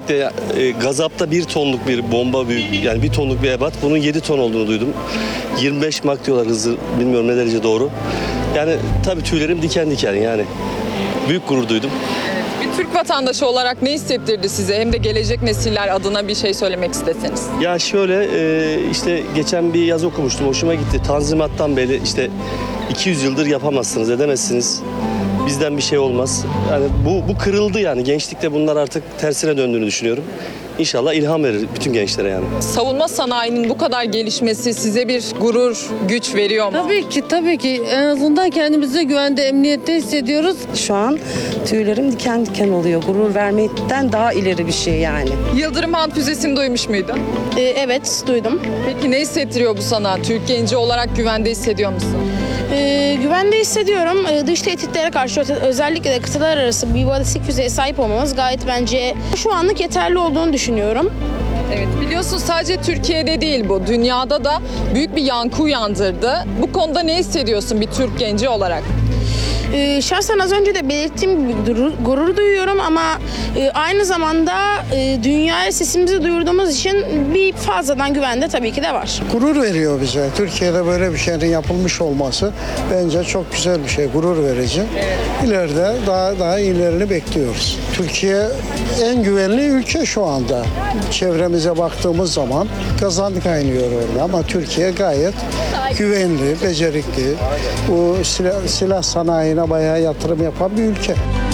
Özellikle Gazap'ta 1 tonluk bir bomba büyük, yani 1 tonluk bir ebat, bunun 7 ton olduğunu duydum. 25 Mach diyorlar hızı, bilmiyorum ne derece doğru. Yani tabii tüylerim diken diken, yani büyük gurur duydum. Bir Türk vatandaşı olarak ne hissettirdi size? Hem de gelecek nesiller adına bir şey söylemek isteseniz. Ya şöyle, işte geçen bir yazı okumuştum, hoşuma gitti. Tanzimattan beri işte 200 yıldır yapamazsınız, edemezsiniz. Bizden bir şey olmaz. Yani bu kırıldı yani. Gençlikte bunlar artık tersine döndüğünü düşünüyorum. İnşallah ilham verir bütün gençlere yani. Savunma sanayinin bu kadar gelişmesi size bir gurur, güç veriyor mu? Tabii ki. En azından kendimizi güvende, emniyette hissediyoruz. Şu an tüylerim diken diken oluyor. Gurur vermekten daha ileri bir şey yani. Yıldırım Han füzesini duymuş muydun? Evet, duydum. Peki ne hissettiriyor bu sana? Türk genci olarak güvende hissediyor musun? Güvende hissediyorum. Dış tehditlere karşı özellikle de kıtalar arası bir balistik füzeye sahip olmamız gayet bence şu anlık yeterli olduğunu düşünüyorum. Evet, biliyorsun sadece Türkiye'de değil bu, dünyada da büyük bir yankı uyandırdı. Bu konuda ne hissediyorsun bir Türk genci olarak? Şahsen az önce de belirttiğim gibi gurur duyuyorum ama aynı zamanda dünyaya sesimizi duyurduğumuz için bir fazladan güvende tabii ki de var. Gurur veriyor bize. Türkiye'de böyle bir şeyin yapılmış olması bence çok güzel bir şey, gurur verici. İleride daha iyilerini bekliyoruz. Türkiye en güvenli ülke şu anda. Çevremize baktığımız zaman kazandık kaynıyor orada ama Türkiye gayet güvenli, becerikli. Bu silah sanayine bayağı yatırım yapan bir ülke.